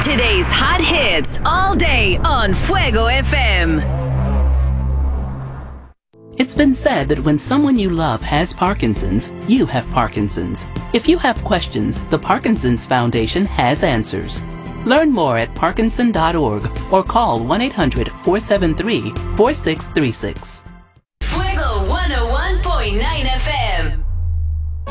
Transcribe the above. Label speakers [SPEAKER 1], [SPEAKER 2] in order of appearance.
[SPEAKER 1] Today's hot hits all day on Fuego FM.
[SPEAKER 2] It's been said that when someone you love has Parkinson's, you have Parkinson's. If you have questions, the Parkinson's Foundation has answers. Learn more at parkinson.org or call 1-800-473-4636.
[SPEAKER 1] Fuego 101.9